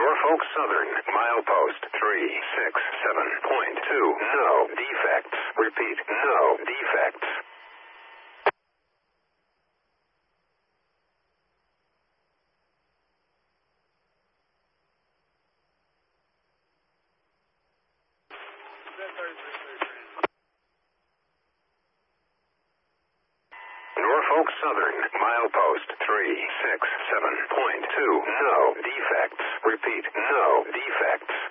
Norfolk Southern, milepost 367.2. No defects. Repeat, no defects. Norfolk Southern, milepost 367.2. No defects. Repeat, no defects.